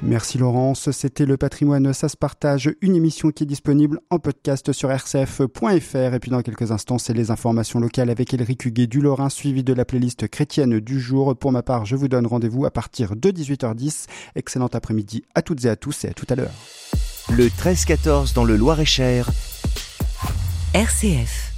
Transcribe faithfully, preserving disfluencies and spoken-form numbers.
Merci Laurence, c'était Le Patrimoine, ça se partage, une émission qui est disponible en podcast sur r c f point f r. Et puis dans quelques instants, c'est les informations locales avec Elric Huguet du Lorrain, suivi de la playlist chrétienne du jour. Pour ma part, je vous donne rendez-vous à partir de dix-huit heures dix. Excellent après-midi à toutes et à tous et à tout à l'heure. Le treize quatorze dans le Loir-et-Cher. R C F.